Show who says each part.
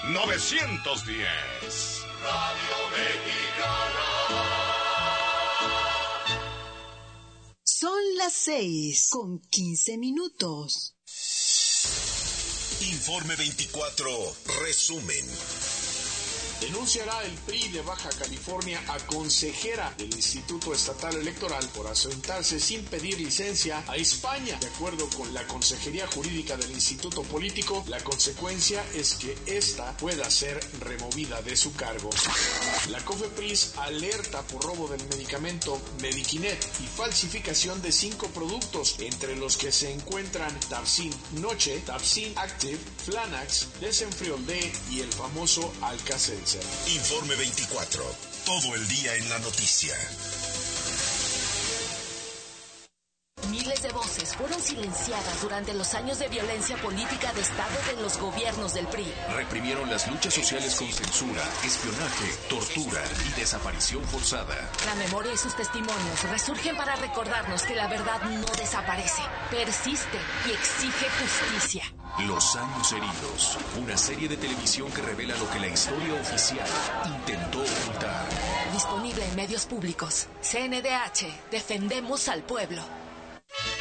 Speaker 1: 910.
Speaker 2: Radio Mexicana.
Speaker 3: Son las 6:15.
Speaker 4: Informe 24, resumen.
Speaker 5: Denunciará el PRI de Baja California a consejera del Instituto Estatal Electoral por ausentarse sin pedir licencia a España. De acuerdo con la Consejería Jurídica del Instituto Político, la consecuencia es que ésta pueda ser removida de su cargo. La COFEPRIS alerta por robo del medicamento Mediquinet y falsificación de 5 productos, entre los que se encuentran Tapsin Noche, Tapsin Active, Flanax, Desenfriol D y el famoso Alka-Seltzer.
Speaker 4: Informe 24. Todo el día en la noticia.
Speaker 6: Miles de voces fueron silenciadas durante los años de violencia política de Estado de los gobiernos del PRI.
Speaker 7: Reprimieron las luchas sociales con censura, espionaje, tortura y desaparición forzada.
Speaker 6: La memoria y sus testimonios resurgen para recordarnos que la verdad no desaparece, persiste y exige justicia.
Speaker 7: Los años heridos, una serie de televisión que revela lo que la historia oficial intentó ocultar.
Speaker 6: Disponible en medios públicos. CNDH, defendemos al pueblo.